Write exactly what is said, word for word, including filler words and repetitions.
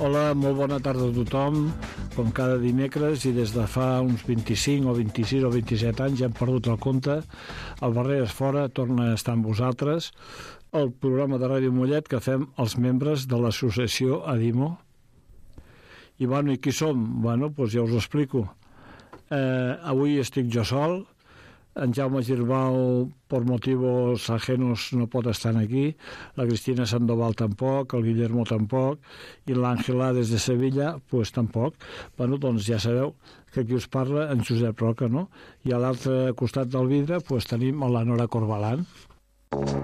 Hola, molt bona tarda a tothom, com cada dimecres, i des de fa uns vint-i-cinc o vint-i-sis o vint-i-set anys ja hem perdut el compte. El Barreres Fora torna a estar amb vosaltres, el programa de Ràdio Mollet que fem els membres de l'associació ADIMO. I bueno, i qui som? Bueno, doncs ja us ho explico. Eh, avui estic jo sol, en Jaume Girbau, per motivos ajenos, no pot estar aquí, la Cristina Sandoval tampoc, el Guillermo tampoc, i l'Àngela des de Sevilla, pues tampoc. Bueno, doncs ja sabeu que aquí us parla en Josep Roca, no? I a l'altre costat del vidre pues tenim la Nora Corbalan.